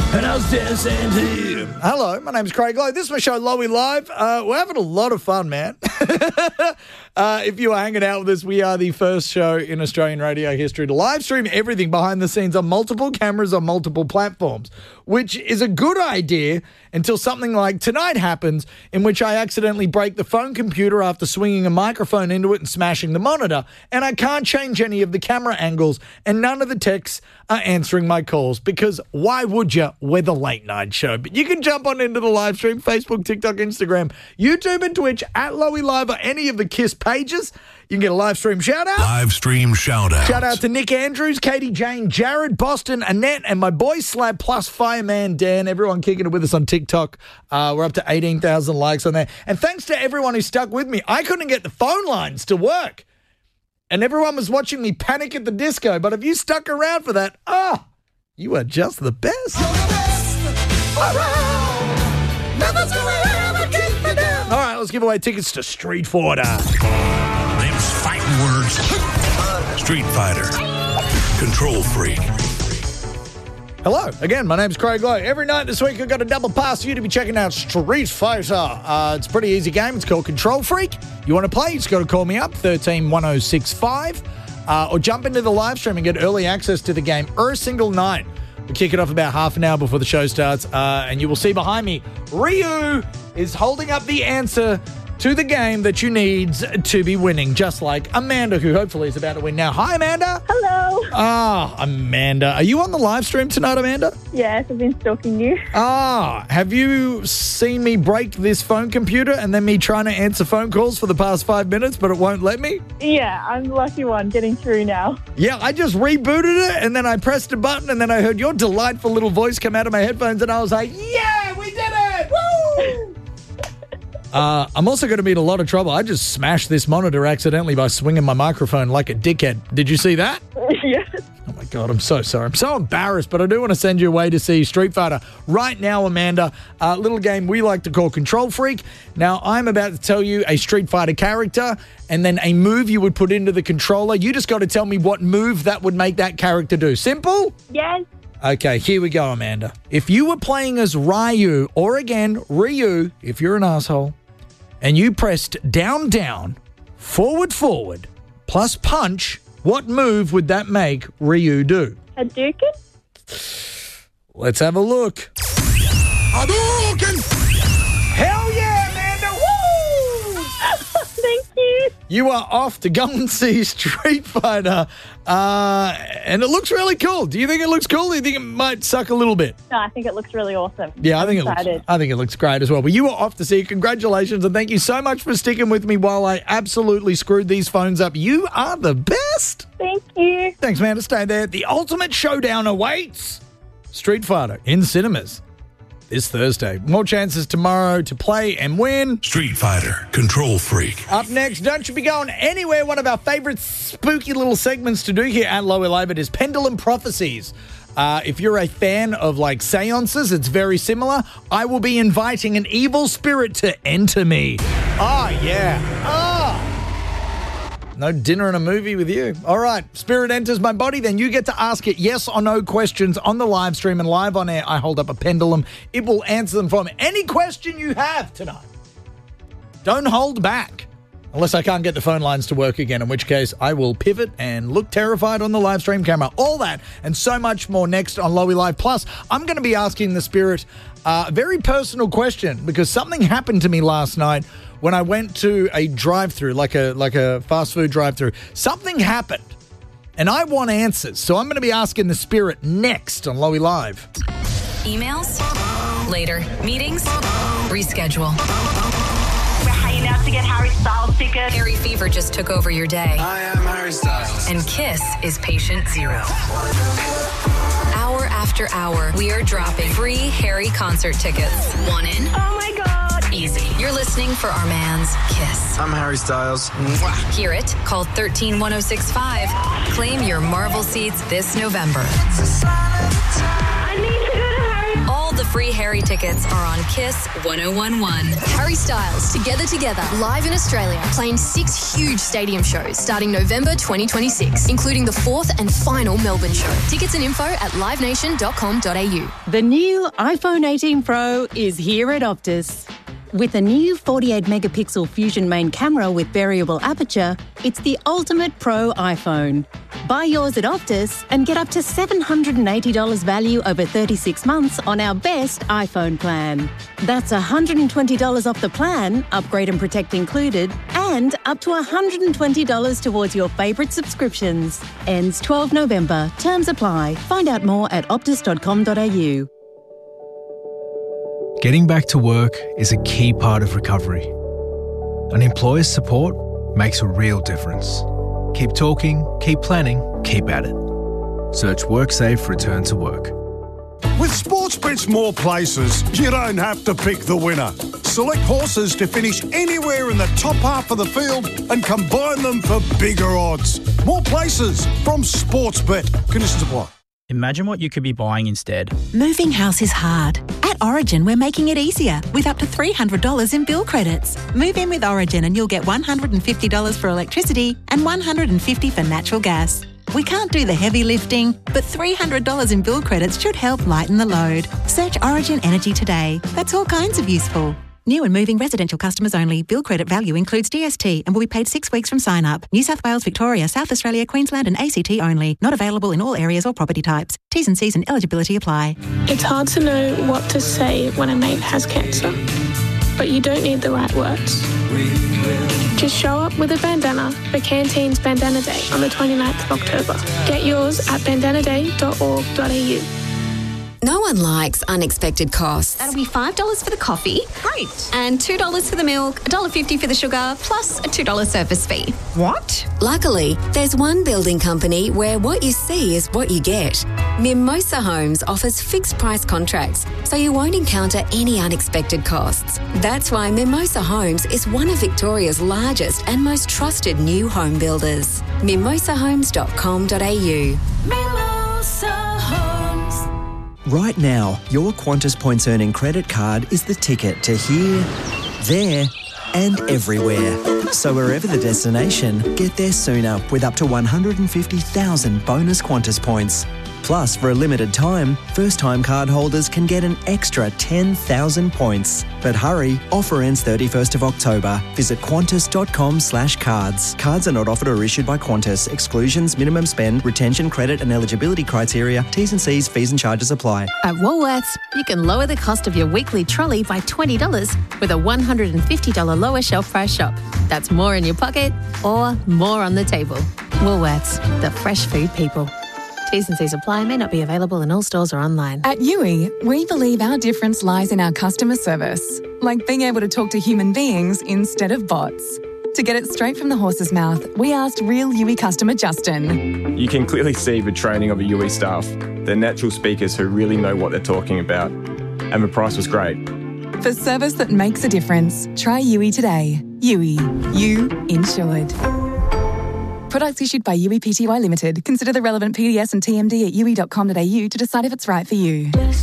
And I was dancing to you. Hello, my name's Craig Lowe. This is my show, Lowy Live. We're having a lot of fun, man. If you are hanging out with us, we are the first show in Australian radio history to live stream everything behind the scenes on multiple cameras on multiple platforms, which is a good idea until something like tonight happens, in which I accidentally break the phone computer after swinging a microphone into it and smashing the monitor, and I can't change any of the camera angles, and none of the techs are answering my calls, because why would you? We're the late night show. But you can jump on into the live stream, Facebook, TikTok, Instagram, YouTube and Twitch at Lowy Live or any of the KISS pages. You can get a live stream shout out. Live stream shout out. Shout out to Nick Andrews, Katie Jane, Jared, Boston, Annette, and my boy Slab plus Fireman Dan. Everyone kicking it with us on TikTok. We're up to 18,000 likes on there. And thanks to everyone who stuck with me. I couldn't get the phone lines to work. And everyone was watching me Panic at the Disco. But if you stuck around for that, you are just the best. You're the best around. Nothing's gonna ever keep me down. All right, let's give away tickets to Street Fighter. Name's fighting words. Street Fighter. Control Freak. Hello. Again, my name's Craig Lowe. Every night this week, I've got a double pass for you to be checking out Street Fighter. It's a pretty easy game. It's called Control Freak. You want to play? You just got to call me up, 131065, or jump into the live stream and get early access to the game every single night. We kick it off about half an hour before the show starts, and you will see behind me, Ryu is holding up the answer to the game that you need to be winning, just like Amanda, who hopefully is about to win now. Hi, Amanda. Hello. Amanda. Are you on the live stream tonight, Amanda? Yes, I've been stalking you. Have you seen me break this phone computer and then me trying to answer phone calls for the past 5 minutes, but it won't let me? Yeah, I'm the lucky one getting through now. Yeah, I just rebooted it, and then I pressed a button, and then I heard your delightful little voice come out of my headphones, and I was like, yeah, we did it! Woo! I'm also going to be in a lot of trouble. I just smashed this monitor accidentally by swinging my microphone like a dickhead. Did you see that? Yes. Oh, my God, I'm so sorry. I'm so embarrassed, but I do want to send you away to see Street Fighter. Right now, Amanda, a little game we like to call Control Freak. Now, I'm about to tell you a Street Fighter character and then a move you would put into the controller. You just got to tell me what move that would make that character do. Simple? Yes. Okay, here we go, Amanda. If you were playing as Ryu, or again, Ryu, if you're an asshole, and you pressed down, down, forward, forward, plus punch, what move would that make Ryu do? Hadouken? Let's have a look. Hadouken! Hell yeah, Amanda! Woo! Thank you. You are off to go and see Street Fighter, and it looks really cool. Do you think it looks cool? Do you think it might suck a little bit? No, I think it looks really awesome. Yeah, I think excited. it looks great as well. But you were off to see it. Congratulations, and thank you so much for sticking with me while I absolutely screwed these phones up. You are the best. Thank you. Thanks, man. To stay there. The ultimate showdown awaits. Street Fighter in cinemas this Thursday. More chances tomorrow to play and win. Street Fighter. Control Freak. Up next, don't you be going anywhere. One of our favorite spooky little segments to do here at Lower Live, it is Pendulum Prophecies. If you're a fan of like seances, it's very similar. I will be inviting an evil spirit to enter me. No dinner and a movie with you. All right, spirit enters my body, then you get to ask it yes or no questions on the live stream, and live on air, I hold up a pendulum. It will answer them for me. Any question you have tonight, don't hold back. Unless I can't get the phone lines to work again, in which case I will pivot and look terrified on the live stream camera. All that and so much more next on Lowy Live. Plus, I'm going to be asking the spirit a very personal question, because something happened to me last night when I went to a drive-thru, like a fast food drive-thru. Something happened, and I want answers. So I'm going to be asking the spirit next on Lowy Live. Emails? Later. Meetings? Reschedule. We're hanging out to get Harry Styles tickets. Harry Fever just took over your day. I am Harry Styles. And KISS is patient zero. Hour after hour, we are dropping free Harry concert tickets. One in. Oh my God. Easy. You're listening for our man's KISS. I'm Harry Styles. Hear it? Call 131065. Claim your Marvel seats this November. I need to go to Harry. All the free Harry tickets are on Kiss 1011. Harry Styles, Together Together, live in Australia, playing 6 huge stadium shows starting November 2026, including the 4th and final Melbourne show. Tickets and info at livenation.com.au. The new iPhone 18 Pro is here at Optus. With a new 48-megapixel Fusion main camera with variable aperture, it's the ultimate pro iPhone. Buy yours at Optus and get up to $780 value over 36 months on our best iPhone plan. That's $120 off the plan, upgrade and protect included, and up to $120 towards your favourite subscriptions. Ends 12 November. Terms apply. Find out more at optus.com.au. Getting back to work is a key part of recovery. An employer's support makes a real difference. Keep talking, keep planning, keep at it. Search WorkSafe Return to Work. With Sportsbet's more places, you don't have to pick the winner. Select horses to finish anywhere in the top half of the field and combine them for bigger odds. More places from Sportsbet. Conditions apply. Imagine what you could be buying instead. Moving house is hard. At Origin, we're making it easier with up to $300 in bill credits. Move in with Origin and you'll get $150 for electricity and $150 for natural gas. We can't do the heavy lifting, but $300 in bill credits should help lighten the load. Search Origin Energy today. That's all kinds of useful. New and moving residential customers only. Bill credit value includes GST and will be paid 6 weeks from sign up. New South Wales, Victoria, South Australia, Queensland and ACT only. Not available in all areas or property types. T's and C's and eligibility apply. It's hard to know what to say when a mate has cancer, but you don't need the right words. Just show up with a bandana for Canteen's Bandana Day on the 29th of October. Get yours at bandanaday.org.au. No one likes unexpected costs. That'll be $5 for the coffee. Great. And $2 for the milk, $1.50 for the sugar, plus a $2 service fee. What? Luckily, there's one building company where what you see is what you get. Mimosa Homes offers fixed price contracts, so you won't encounter any unexpected costs. That's why Mimosa Homes is one of Victoria's largest and most trusted new home builders. mimosahomes.com.au. Mimosa Homes. Right now, your Qantas Points Earning credit card is the ticket to here, there and everywhere. So wherever the destination, get there sooner with up to 150,000 bonus Qantas points. Plus, for a limited time, first-time card holders can get an extra 10,000 points. But hurry, offer ends 31st of October. Visit qantas.com/cards. Cards are not offered or issued by Qantas. Exclusions, minimum spend, retention, credit and eligibility criteria, T's and C's, fees and charges apply. At Woolworths, you can lower the cost of your weekly trolley by $20 with a $150 lower shelf price shop. That's more in your pocket or more on the table. Woolworths, the fresh food people. T's and C's apply, may not be available in all stores or online. At Yui, we believe our difference lies in our customer service, like being able to talk to human beings instead of bots. To get it straight from the horse's mouth, we asked real Yui customer Justin. You can clearly see the training of the Yui staff. They're natural speakers who really know what they're talking about. And the price was great. For service that makes a difference, try Yui today. Yui, you insured. Products issued by Yui Pty Limited. Consider the relevant PDS and TMD at yui.com.au to decide if it's right for you.